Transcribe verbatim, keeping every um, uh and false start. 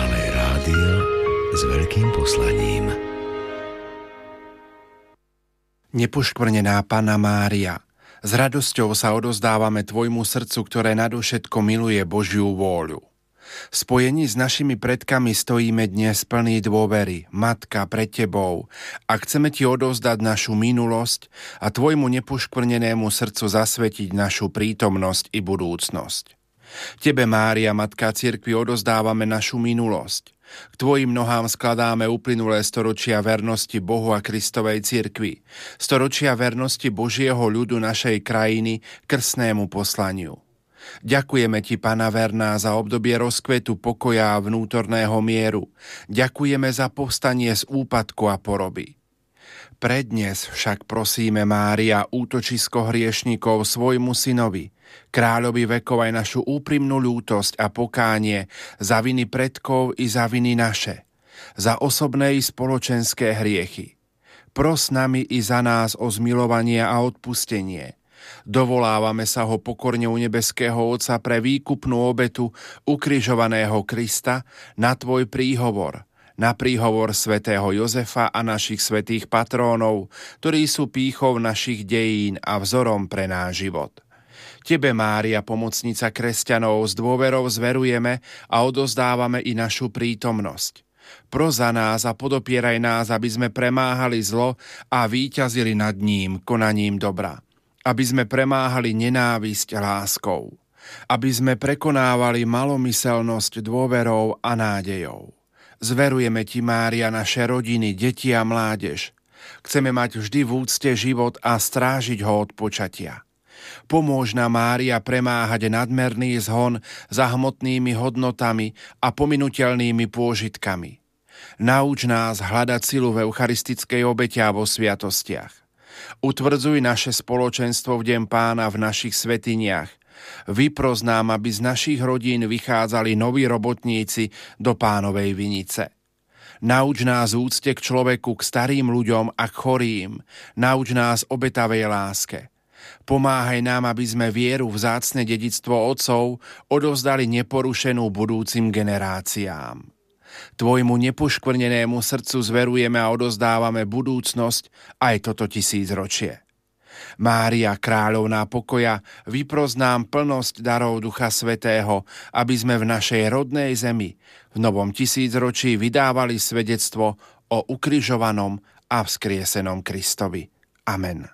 Malé rádio s veľkým poslaním. Nepoškvrnená Panna Mária, s radosťou sa odozdávame Tvojmu srdcu, ktoré nadovšetko miluje Božiu vôľu. V spojení s našimi predkami stojíme dnes plní dôvery, Matka, pred Tebou, a chceme Ti odovzdať našu minulosť a Tvojmu nepoškvrnenému srdcu zasvetiť našu prítomnosť i budúcnosť. Tebe, Mária, Matka cirkvi, odozdávame našu minulosť. K Tvojim nohám skladáme uplynulé storočia vernosti Bohu a Kristovej cirkvi, storočia vernosti Božieho ľudu našej krajiny krstnému poslaniu. Ďakujeme Ti, Panna verná, za obdobie rozkvetu, pokoja a vnútorného mieru. Ďakujeme za povstanie z úpadku a poroby. Prednes však prosíme, Mária, útočisko hriešnikov, svojmu synovi, kráľovi vekov, aj našu úprimnú ľútosť a pokánie za viny predkov i za viny naše, za osobné i spoločenské hriechy. Pros nami i za nás o zmilovanie a odpustenie. Dovolávame sa ho pokorne u nebeského Otca pre výkupnú obetu ukrižovaného Krista na Tvoj príhovor, na príhovor svätého Jozefa a našich svätých patrónov, ktorí sú pýchou našich dejín a vzorom pre náš život. Tebe, Mária, pomocnica kresťanov, s dôverou zverujeme a odozdávame i našu prítomnosť. Pros za nás a podopieraj nás, aby sme premáhali zlo a víťazili nad ním konaním dobra. Aby sme premáhali nenávisť láskou. Aby sme prekonávali malomyselnosť dôverou a nádejou. Zverujeme Ti, Mária, naše rodiny, deti a mládež. Chceme mať vždy v úcte život a strážiť ho od počatia. Pomôž nám, Mária, premáhať nadmerný zhon za hmotnými hodnotami a pominuteľnými pôžitkami. Nauč nás hľadať silu v eucharistickej obete a vo sviatostiach. Utvrdzuj naše spoločenstvo v deň Pána v našich svätyniach. Vypros nám, aby z našich rodín vychádzali noví robotníci do Pánovej vinice. Nauč nás úcte k človeku, k starým ľuďom a k chorým. Nauč nás obetavej láske. Pomáhaj nám, aby sme vieru, vzácne dedičstvo otcov odovzdali neporušenú budúcim generáciám. Tvojmu nepoškvrnenému srdcu zverujeme a odozdávame budúcnosť aj toto tisícročie. Mária, kráľovná pokoja, vypros nám plnosť darov Ducha Svätého, aby sme v našej rodnej zemi v novom tisícročí vydávali svedectvo o ukrižovanom a vzkriesenom Kristovi. Amen.